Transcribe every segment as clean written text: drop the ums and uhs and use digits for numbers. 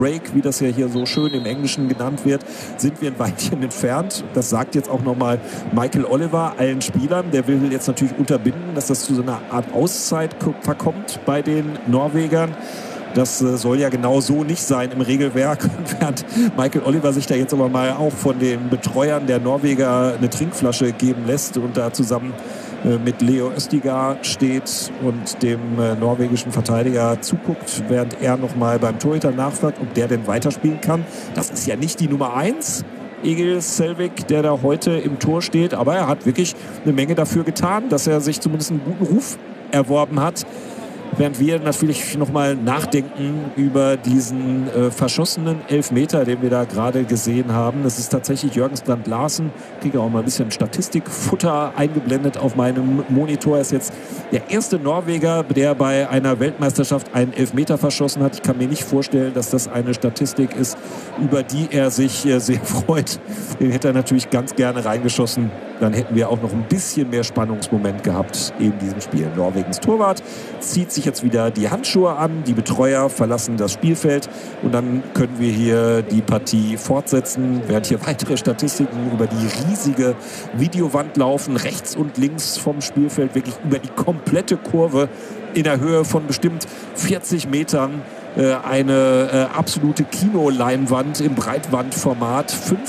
Break, wie das ja hier so schön im Englischen genannt wird, sind wir ein Weilchen entfernt. Das sagt jetzt auch nochmal Michael Oliver allen Spielern. Der will jetzt natürlich unterbinden, dass das zu so einer Art Auszeit verkommt bei den Norwegern. Das soll ja genau so nicht sein im Regelwerk. Während Michael Oliver sich da jetzt aber mal auch von den Betreuern der Norweger eine Trinkflasche geben lässt und da zusammen mit Leo Østigard steht und dem norwegischen Verteidiger zuguckt, während er nochmal beim Torhüter nachfragt, ob der denn weiterspielen kann. Das ist ja nicht die Nummer 1, Egil Selvik, der da heute im Tor steht, aber er hat wirklich eine Menge dafür getan, dass er sich zumindest einen guten Ruf erworben hat. Während wir natürlich nochmal nachdenken über diesen verschossenen Elfmeter, den wir da gerade gesehen haben. Das ist tatsächlich Jürgen Strand Larsen. Ich kriege auch mal ein bisschen Statistikfutter eingeblendet auf meinem Monitor. Er ist jetzt der erste Norweger, der bei einer Weltmeisterschaft einen Elfmeter verschossen hat. Ich kann mir nicht vorstellen, dass das eine Statistik ist, über die er sich sehr freut. Den hätte er natürlich ganz gerne reingeschossen. Dann hätten wir auch noch ein bisschen mehr Spannungsmoment gehabt in diesem Spiel. Norwegens Torwart zieht sich jetzt wieder die Handschuhe an. Die Betreuer verlassen das Spielfeld. Und dann können wir hier die Partie fortsetzen, während hier weitere Statistiken über die riesige Videowand laufen. Rechts und links vom Spielfeld, wirklich über die komplette Kurve in der Höhe von bestimmt 40 Metern. Eine absolute Kinoleinwand im Breitbandformat.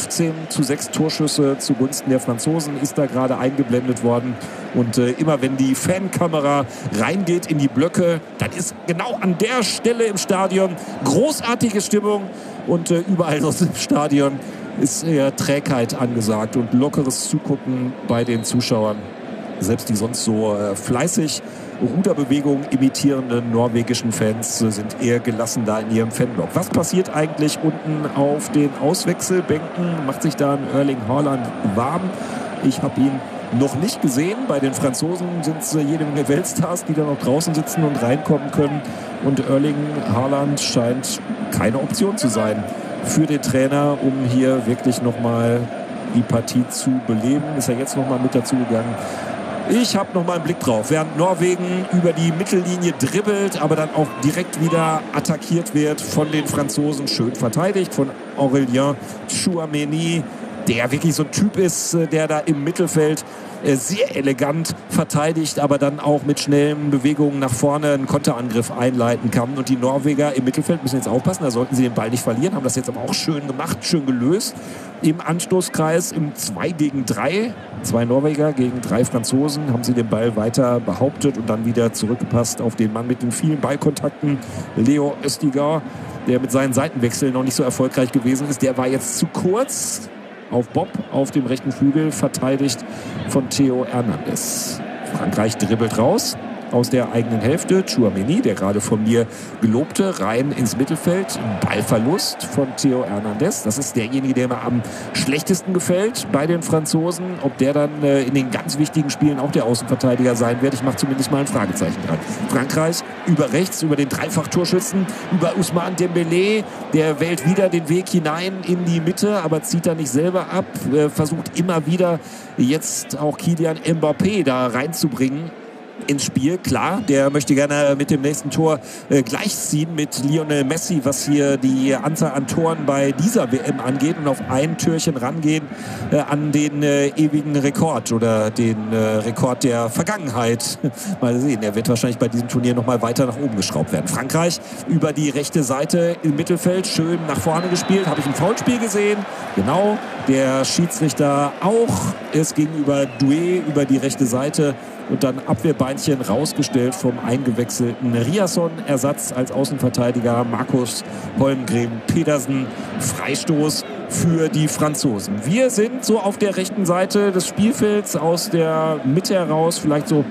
15:6 Torschüsse zugunsten der Franzosen ist da gerade eingeblendet worden. Und immer wenn die Fankamera reingeht in die Blöcke, dann ist genau an der Stelle im Stadion großartige Stimmung. Und überall sonst im Stadion ist eher Trägheit angesagt und lockeres Zugucken bei den Zuschauern. Selbst die sonst so fleißig Ruderbewegungen imitierenden norwegischen Fans sind eher gelassen da in ihrem Fanblock. Was passiert eigentlich unten auf den Auswechselbänken? Macht sich da ein Erling Haaland warm? Ich habe ihn noch nicht gesehen. Bei den Franzosen sind es jede Menge Weltstars, die da noch draußen sitzen und reinkommen können. Und Erling Haaland scheint keine Option zu sein für den Trainer, um hier wirklich nochmal die Partie zu beleben. Ist er jetzt nochmal mit dazu gegangen? Ich habe noch mal einen Blick drauf, während Norwegen über die Mittellinie dribbelt, aber dann auch direkt wieder attackiert wird von den Franzosen. Schön verteidigt von Aurélien Tchouaméni, der wirklich so ein Typ ist, der da im Mittelfeld sehr elegant verteidigt, aber dann auch mit schnellen Bewegungen nach vorne einen Konterangriff einleiten kann. Und die Norweger im Mittelfeld müssen jetzt aufpassen, da sollten sie den Ball nicht verlieren, haben das jetzt aber auch schön gemacht, schön gelöst. Im Anstoßkreis im 2 gegen 3, 2 Norweger gegen 3 Franzosen, haben sie den Ball weiter behauptet und dann wieder zurückgepasst auf den Mann mit den vielen Ballkontakten, Leo Østigard, der mit seinen Seitenwechseln noch nicht so erfolgreich gewesen ist. Der war jetzt zu kurz auf Bob auf dem rechten Flügel, verteidigt von Theo Hernandez. Frankreich dribbelt raus aus der eigenen Hälfte. Tchouaméni, der gerade von mir gelobte, rein ins Mittelfeld. Ballverlust von Theo Hernandez. Das ist derjenige, der mir am schlechtesten gefällt bei den Franzosen. Ob der dann in den ganz wichtigen Spielen auch der Außenverteidiger sein wird, ich mache zumindest mal ein Fragezeichen dran. Frankreich über rechts, über den Dreifach-Torschützen, über Ousmane Dembélé. Der wählt wieder den Weg hinein in die Mitte, aber zieht da nicht selber ab. Versucht immer wieder jetzt auch Kylian Mbappé da reinzubringen ins Spiel. Klar, der möchte gerne mit dem nächsten Tor gleichziehen mit Lionel Messi, was hier die Anzahl an Toren bei dieser WM angeht und auf ein Türchen rangehen an den ewigen Rekord oder den Rekord der Vergangenheit. Mal sehen, der wird wahrscheinlich bei diesem Turnier noch mal weiter nach oben geschraubt werden. Frankreich über die rechte Seite im Mittelfeld, schön nach vorne gespielt. Habe ich ein Foulspiel gesehen? Genau, der Schiedsrichter auch. Es gegenüber Doué über die rechte Seite. Und dann Abwehrbeinchen rausgestellt vom eingewechselten Riasson. Ersatz als Außenverteidiger Markus Holmgren-Pedersen. Freistoß für die Franzosen. Wir sind so auf der rechten Seite des Spielfelds aus der Mitte heraus, vielleicht so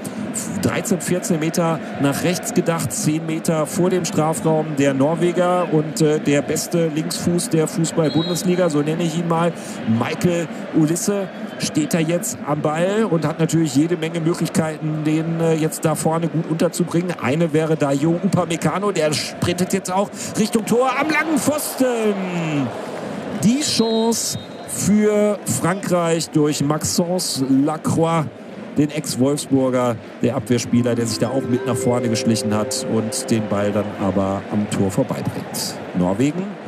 13, 14 Meter nach rechts gedacht, 10 Meter vor dem Strafraum der Norweger und der beste Linksfuß der Fußball-Bundesliga, so nenne ich ihn mal, Michael Olise, steht da jetzt am Ball und hat natürlich jede Menge Möglichkeiten, den jetzt da vorne gut unterzubringen. Eine wäre Dayo Upamecano, der sprintet jetzt auch Richtung Tor am langen Pfosten. Die Chance für Frankreich durch Maxence Lacroix, den Ex-Wolfsburger, der Abwehrspieler, der sich da auch mit nach vorne geschlichen hat und den Ball dann aber am Tor vorbeibringt. Norwegen